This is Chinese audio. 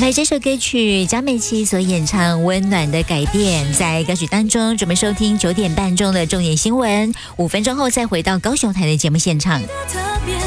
来这首歌曲江美琪所演唱《温暖的改变》。在歌曲当中准备收听9点半钟的重点新闻，5分钟后再回到高雄台的节目现场。